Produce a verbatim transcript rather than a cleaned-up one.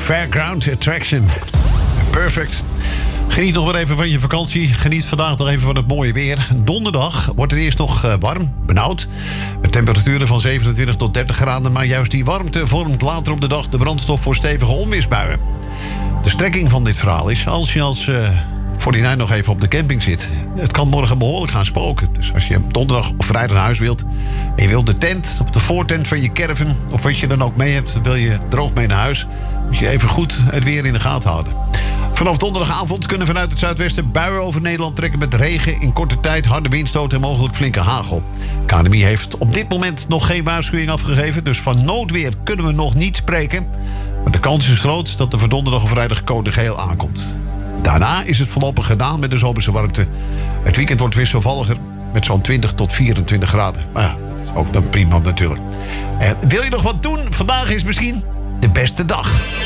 Fairground Attraction. Perfect. Geniet nog maar even van je vakantie. Geniet vandaag nog even van het mooie weer. Donderdag wordt het eerst nog uh, warm, benauwd. Met temperaturen van zevenentwintig tot dertig graden. Maar juist die warmte vormt later op de dag de brandstof voor stevige onweersbuien. De strekking van dit verhaal is, als je als uh, veertignijner nog even op de camping zit, het kan morgen behoorlijk gaan spoken. Dus als je donderdag of vrijdag naar huis wilt en je wilt de tent of de voortent van je caravan, of wat je dan ook mee hebt, wil je droog mee naar huis, moet je even goed het weer in de gaten houden. Vanaf donderdagavond kunnen vanuit het zuidwesten buien over Nederland trekken met regen, in korte tijd harde windstoten en mogelijk flinke hagel. K N M I heeft op dit moment nog geen waarschuwing afgegeven, dus van noodweer kunnen we nog niet spreken. Maar de kans is groot dat er voor donderdag of vrijdag code geel aankomt. Daarna is het voorlopig gedaan met de zomerse warmte. Het weekend wordt wisselvalliger met zo'n twintig tot vierentwintig graden. Maar ja, dat is ook dan prima natuurlijk. En wil je nog wat doen? Vandaag is misschien de beste dag.